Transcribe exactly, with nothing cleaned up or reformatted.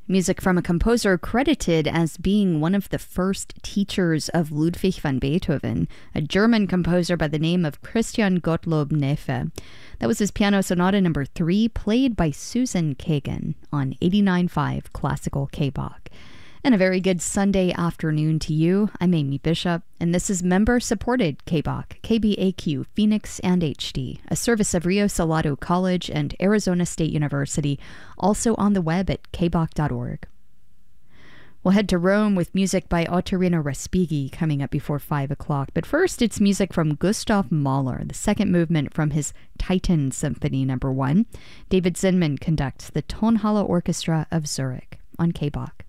Music from a composer credited as being one of the first teachers of Ludwig van Beethoven, a German composer by the name of Christian Gottlob Neefe. That was his Piano Sonata number three, played by Susan Kagan on eighty-nine point five Classical K-Bach. And a very good Sunday afternoon to you. I'm Amy Bishop, and this is member-supported K-Bach, K B A Q, Phoenix, and H D, a service of Rio Salado College and Arizona State University, also on the web at k bach dot org. We'll head to Rome with music by Ottorino Respighi coming up before five o'clock. But first, it's music from Gustav Mahler, the second movement from his Titan Symphony number one. David Zinman conducts the Tonhalle Orchestra of Zurich on K-Bach.